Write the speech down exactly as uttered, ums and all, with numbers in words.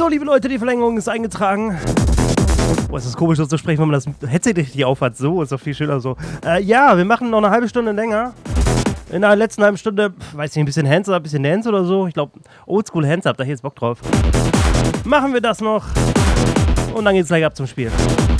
So, liebe Leute, die Verlängerung ist eingetragen. Boah, ist das komisch, so zu sprechen, wenn man das Headset richtig aufhat. So ist doch viel schöner so. Äh, ja, wir machen noch eine halbe Stunde länger. In der letzten halben Stunde, weiß nicht, ein bisschen Hands-Up, ein bisschen Dance oder so. Ich glaube, Oldschool Hands-Up, da hätte ich jetzt Bock drauf. Machen wir das noch. Und dann geht's gleich ab zum Spiel.